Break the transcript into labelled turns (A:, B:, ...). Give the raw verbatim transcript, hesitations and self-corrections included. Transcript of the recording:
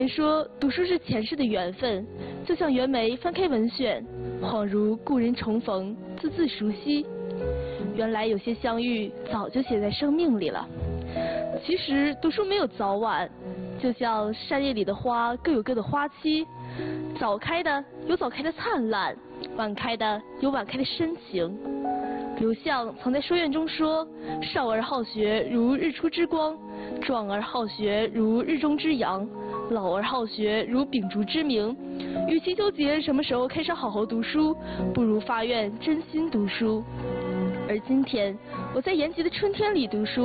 A: 人说读书是前世的缘分，就像袁枚翻开文选，恍如故人重逢，字字熟悉。原来有些相遇早就写在生命里了。其实读书没有早晚，就像山叶里的花各有各的花期，早开的有早开的灿烂，晚开的有晚开的深情。刘向曾在书院中说：“少而好学如日出之光，壮而好学如日中之阳，老而好学如秉烛之明。与其纠结什么时候开始好好读书，不如发愿真心读书。”而今天，我在延吉的春天里读书。